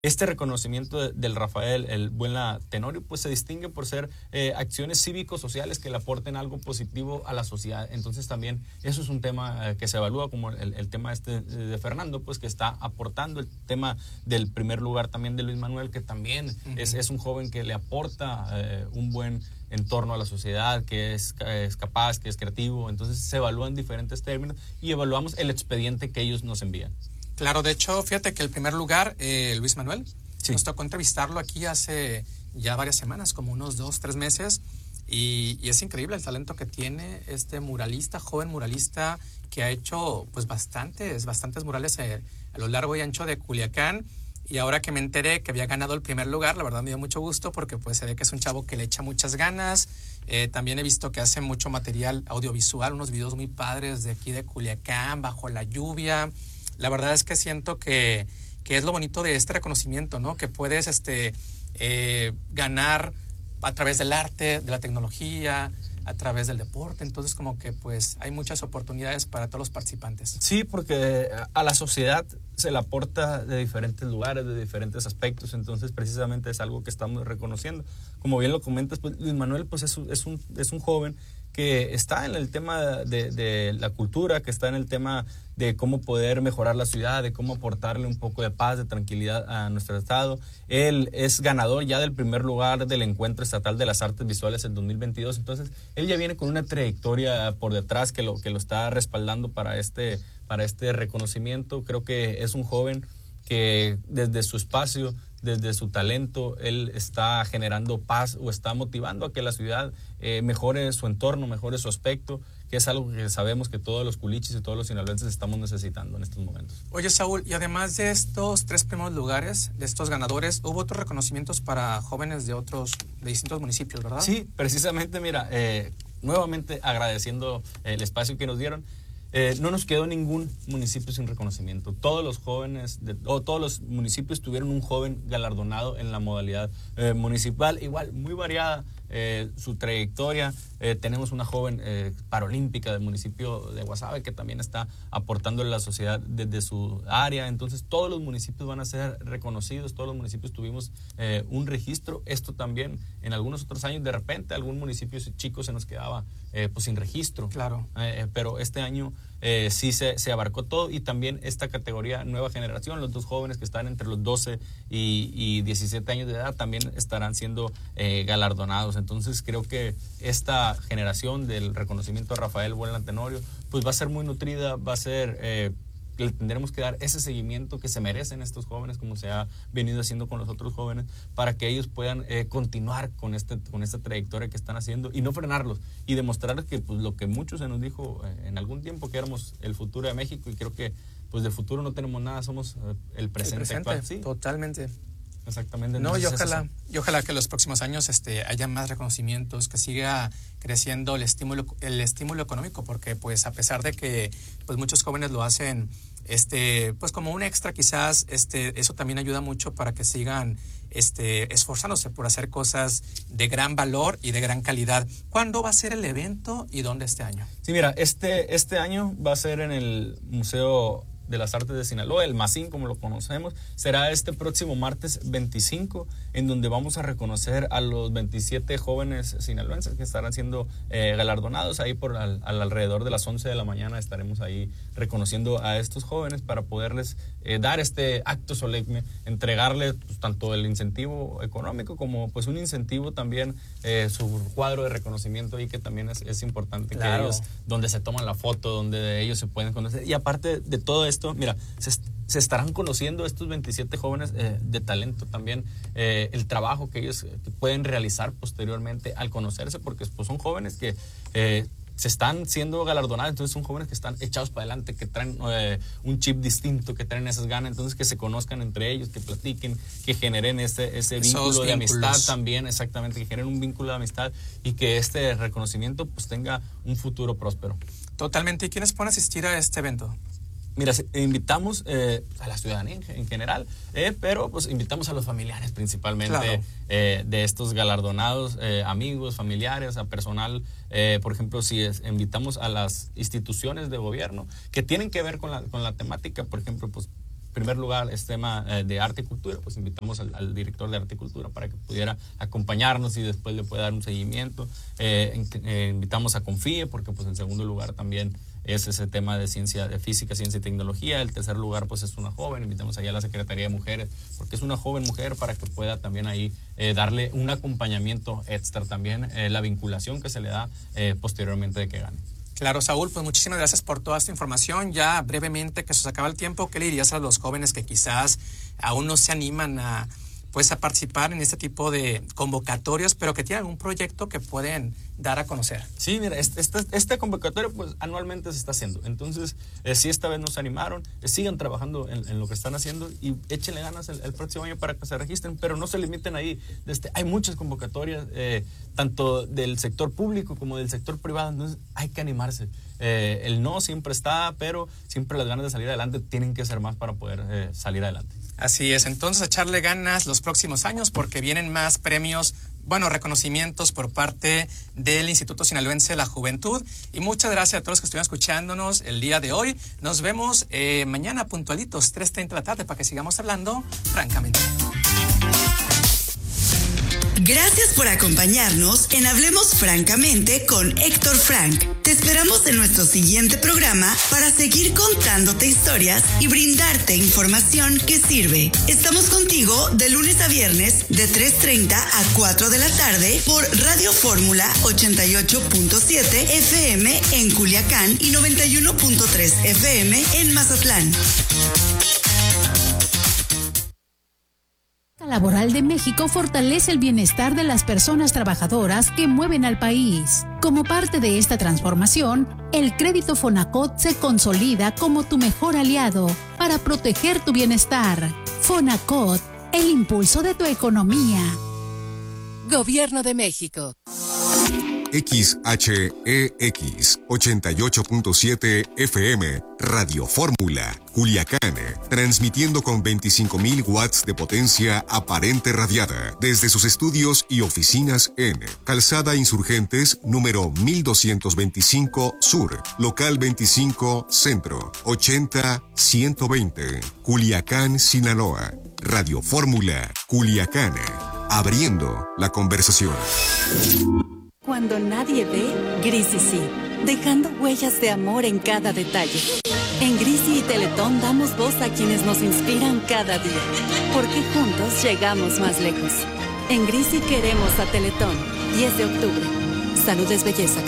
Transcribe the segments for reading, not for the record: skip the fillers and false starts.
Este reconocimiento del Rafael, el Buen Tenorio, pues se distingue por ser acciones cívico-sociales que le aporten algo positivo a la sociedad. Entonces también eso es un tema que se evalúa, como el tema de Fernando, pues que está aportando, el tema del primer lugar también de Luis Manuel, que también es un joven que le aporta un buen entorno a la sociedad, que es capaz, que es creativo. Entonces se evalúan diferentes términos y evaluamos el expediente que ellos nos envían. Claro, de hecho, fíjate que el primer lugar, Luis Manuel, sí, nos tocó entrevistarlo aquí hace ya varias semanas, como unos 2-3 meses, y es increíble el talento que tiene este muralista, joven muralista, que ha hecho pues bastantes murales a lo largo y ancho de Culiacán. Y ahora que me enteré que había ganado el primer lugar, la verdad me dio mucho gusto porque pues se ve que es un chavo que le echa muchas ganas. También he visto que hace mucho material audiovisual, unos videos muy padres de aquí de Culiacán, bajo la lluvia. La verdad es que siento que es lo bonito de este reconocimiento, ¿no? Que puedes ganar a través del arte, de la tecnología, a través del deporte. Entonces como que pues hay muchas oportunidades para todos los participantes. Sí, porque a la sociedad se le aporta de diferentes lugares, de diferentes aspectos. Entonces precisamente es algo que estamos reconociendo. Como bien lo comentas, pues Luis Manuel pues es un joven que está en el tema de la cultura, que está en el tema de cómo poder mejorar la ciudad, de cómo aportarle un poco de paz, de tranquilidad a nuestro estado. Él es ganador ya del primer lugar del Encuentro Estatal de las Artes Visuales en 2022. Entonces, él ya viene con una trayectoria por detrás que lo está respaldando para este reconocimiento. Creo que es un joven que desde su espacio, desde su talento, él está generando paz o está motivando a que la ciudad mejore su entorno, mejore su aspecto, que es algo que sabemos que todos los culichis y todos los sinaloenses estamos necesitando en estos momentos. Oye, Saúl, y además de estos 3 primeros lugares, de estos ganadores, hubo otros reconocimientos para jóvenes de distintos municipios, ¿verdad? Sí, precisamente, mira, nuevamente agradeciendo el espacio que nos dieron. No nos quedó ningún municipio sin reconocimiento. Todos los jóvenes, todos los municipios tuvieron un joven galardonado en la modalidad municipal, igual, muy variada su trayectoria. Tenemos una joven paralímpica del municipio de Guasave que también está aportando a la sociedad desde su área. Entonces todos los municipios van a ser reconocidos, todos los municipios tuvimos un registro. Esto también en algunos otros años de repente algún municipio chico se nos quedaba pues sin registro. Claro. Pero este año sí se abarcó todo, y también esta categoría nueva generación, los 2 jóvenes que están entre los 12 y 17 años de edad también estarán siendo galardonados. Entonces creo que esta generación del reconocimiento a Rafael Buen Tenorio pues va a ser muy nutrida, va a ser le tendremos que dar ese seguimiento que se merecen estos jóvenes, como se ha venido haciendo con los otros jóvenes, para que ellos puedan continuar con esta trayectoria que están haciendo y no frenarlos, y demostrarles que pues lo que muchos se nos dijo en algún tiempo, que éramos el futuro de México, y creo que pues de futuro no tenemos nada, somos el presente actual. Sí, totalmente. Exactamente. No, y ojalá que los próximos años haya más reconocimientos, que siga creciendo el estímulo económico, porque pues a pesar de que pues muchos jóvenes lo hacen pues como un extra, quizás eso también ayuda mucho para que sigan esforzándose por hacer cosas de gran valor y de gran calidad. ¿Cuándo va a ser el evento y dónde este año? Sí, mira, este año va a ser en el Museo de las Artes de Sinaloa, el MASIN como lo conocemos. Será este próximo martes 25, en donde vamos a reconocer a los 27 jóvenes sinaloenses que estarán siendo galardonados. Ahí por alrededor de las 11 de la mañana estaremos ahí reconociendo a estos jóvenes para poderles dar este acto solemne, entregarles pues, tanto el incentivo económico como pues un incentivo también, su cuadro de reconocimiento ahí, que también es importante. Claro. Que ellos, donde se toman la foto, donde ellos se pueden conocer. Y aparte de todo esto, mira, se estarán conociendo estos 27 jóvenes de talento también, el trabajo que ellos pueden realizar posteriormente al conocerse, porque pues, son jóvenes que se están siendo galardonados. Entonces son jóvenes que están echados para adelante, que traen un chip distinto, que traen esas ganas. Entonces que se conozcan entre ellos, que platiquen, que generen ese vínculo de amistad también, exactamente, que generen un vínculo de amistad, y que este reconocimiento pues tenga un futuro próspero. Totalmente. ¿Y quiénes pueden asistir a este evento? Mira, invitamos a la ciudadanía en general, pero pues invitamos a los familiares principalmente. Claro. De estos galardonados, amigos, familiares, a personal. Por ejemplo, si invitamos a las instituciones de gobierno que tienen que ver con la temática, por ejemplo, pues primer lugar es tema de arte y cultura, pues invitamos al director de arte y cultura para que pudiera acompañarnos y después le pueda dar un seguimiento. Invitamos a Confíe, porque pues en segundo lugar también es ese tema de ciencia, de física, ciencia y tecnología. El tercer lugar pues es una joven, invitamos allá a la Secretaría de Mujeres, porque es una joven mujer, para que pueda también ahí darle un acompañamiento extra también, la vinculación que se le da posteriormente de que gane. Claro, Saúl, pues muchísimas gracias por toda esta información. Ya brevemente, que se nos acaba el tiempo, ¿qué le dirías a los jóvenes que quizás aún no se animan a participar en este tipo de convocatorias, pero que tienen algún proyecto que pueden dar a conocer? Sí, mira, esta convocatoria pues anualmente se está haciendo. Entonces, si esta vez nos animaron, sigan trabajando en lo que están haciendo y échenle ganas el próximo año para que se registren, pero no se limiten ahí. Hay muchas convocatorias, tanto del sector público como del sector privado, entonces hay que animarse. El no siempre está, pero siempre las ganas de salir adelante tienen que ser más para poder salir adelante. Así es, entonces echarle ganas los próximos años, porque vienen más premios, reconocimientos por parte del Instituto Sinaloense de la Juventud. Y muchas gracias a todos los que estuvieron escuchándonos el día de hoy. Nos vemos mañana puntualitos, 3:30 de la tarde, para que sigamos hablando francamente. Gracias por acompañarnos en Hablemos Francamente con Héctor Frank. Te esperamos en nuestro siguiente programa para seguir contándote historias y brindarte información que sirve. Estamos contigo de lunes a viernes de 3:30 a 4 de la tarde por Radio Fórmula 88.7 FM en Culiacán y 91.3 FM en Mazatlán. La Laboral de México fortalece el bienestar de las personas trabajadoras que mueven al país. Como parte de esta transformación, el crédito Fonacot se consolida como tu mejor aliado para proteger tu bienestar. Fonacot, el impulso de tu economía. Gobierno de México. XHEX 88.7 FM, Radio Fórmula, Culiacán, transmitiendo con 25,000 watts de potencia aparente radiada desde sus estudios y oficinas en Calzada Insurgentes, número 1225 Sur, local 25 Centro, 80-120, Culiacán, Sinaloa. Radio Fórmula, Culiacán, abriendo la conversación. Cuando nadie ve, Grisi sí, dejando huellas de amor en cada detalle. En Grisi y Teletón damos voz a quienes nos inspiran cada día, porque juntos llegamos más lejos. En Grisi queremos a Teletón. 10 de octubre. Salud es belleza.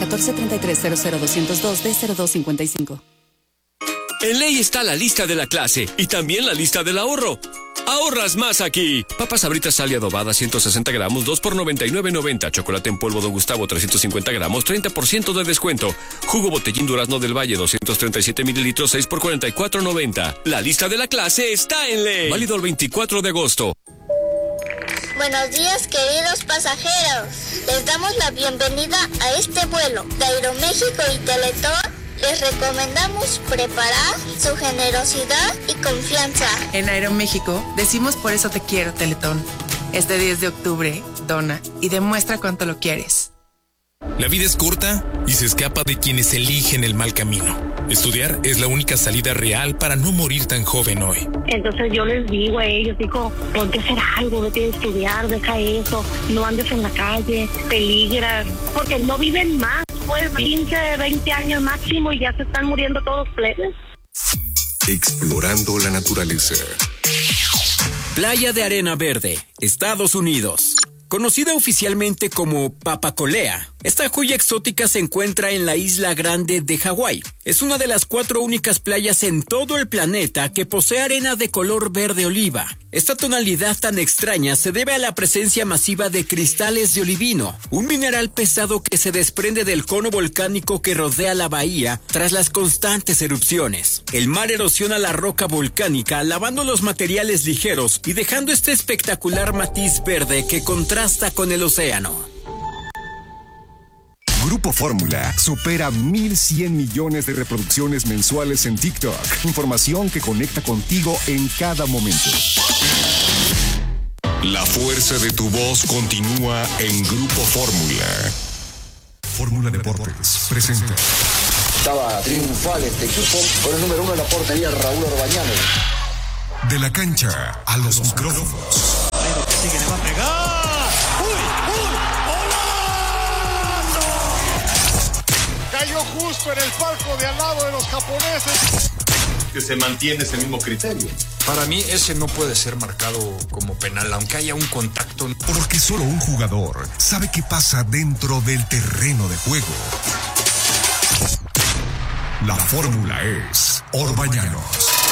1433-00202-D0255. En ley está la lista de la clase y también la lista del ahorro. ¡Ahorras más aquí! Papas Sabritas Sal y adobada 160 gramos, 2 por $99.90. Chocolate en polvo Don Gustavo 350 gramos, 30% de descuento. Jugo Botellín Durazno del Valle 237 mililitros, 6 por $44.90. La lista de la clase está en ley. Válido el 24 de agosto. Buenos días, queridos pasajeros. Les damos la bienvenida a este vuelo de Aeroméxico y Teletón. Les recomendamos preparar su generosidad y confianza. En Aeroméxico decimos por eso te quiero, Teletón. Este 10 de octubre, dona y demuestra cuánto lo quieres. La vida es corta y se escapa de quienes eligen el mal camino. Estudiar es la única salida real para no morir tan joven hoy. Entonces yo les digo a ellos, ponte a hacer algo, vete a estudiar, deja eso, no andes en la calle, peligras, porque no viven más, pues 15, 20 años máximo y ya se están muriendo todos plebes. Explorando la naturaleza. Playa de Arena Verde, Estados Unidos. Conocida oficialmente como Papacolea, esta joya exótica se encuentra en la isla Grande de Hawái. Es una de las 4 únicas playas en todo el planeta que posee arena de color verde oliva. Esta tonalidad tan extraña se debe a la presencia masiva de cristales de olivino, un mineral pesado que se desprende del cono volcánico que rodea la bahía tras las constantes erupciones. El mar erosiona la roca volcánica, lavando los materiales ligeros y dejando este espectacular matiz verde que contrasta con el océano. Grupo Fórmula supera 1,100 millones de reproducciones mensuales en TikTok. Información que conecta contigo en cada momento. La fuerza de tu voz continúa en Grupo Fórmula. Fórmula Deportes presenta. Estaba triunfal este equipo con el número 1 en la portería, Raúl Orbañanos. De la cancha a los micrófonos. Sigue, le va a pegar. ¡Uy! Cayó justo en el palco de al lado de los japoneses. Que se mantiene ese mismo criterio. Para mí ese no puede ser marcado como penal, aunque haya un contacto. Porque solo un jugador sabe qué pasa dentro del terreno de juego. La fórmula es Orbañanos.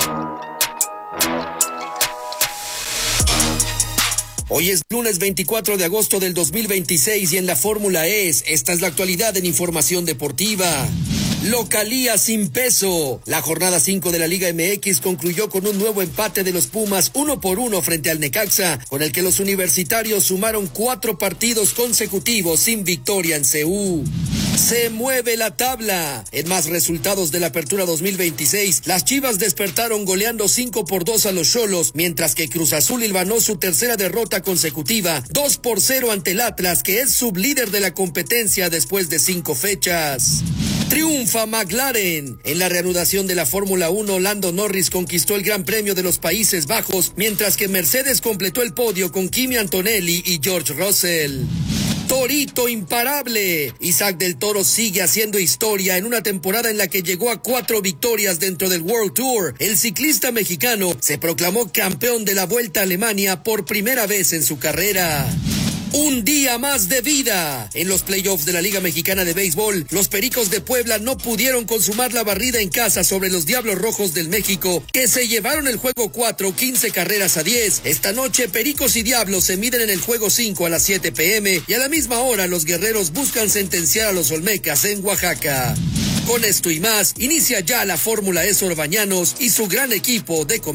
Hoy es lunes 24 de agosto del 2026 y en la Fórmula E, esta es la actualidad en información deportiva. Localía sin peso. La jornada 5 de la Liga MX concluyó con un nuevo empate de los Pumas 1-1 frente al Necaxa, con el que los universitarios sumaron 4 partidos consecutivos sin victoria en CU. Se mueve la tabla. En más resultados de la Apertura 2026, las Chivas despertaron goleando 5-2 a los Xolos, mientras que Cruz Azul hilvanó su tercera derrota consecutiva, 2-0 ante el Atlas, que es sublíder de la competencia después de 5 fechas. Triunfa McLaren. En la reanudación de la Fórmula 1, Lando Norris conquistó el Gran Premio de los Países Bajos, mientras que Mercedes completó el podio con Kimi Antonelli y George Russell. Torito imparable. Isaac del Toro sigue haciendo historia en una temporada en la que llegó a 4 victorias dentro del World Tour. El ciclista mexicano se proclamó campeón de la Vuelta a Alemania por primera vez en su carrera. Un día más de vida. En los playoffs de la Liga Mexicana de Béisbol, los Pericos de Puebla no pudieron consumar la barrida en casa sobre los Diablos Rojos del México, que se llevaron el juego 4, 15 carreras a 10. Esta noche, Pericos y Diablos se miden en el juego 5 a las 7 p.m. y a la misma hora los guerreros buscan sentenciar a los Olmecas en Oaxaca. Con esto y más, inicia ya la Fórmula E Orbañanos y su gran equipo de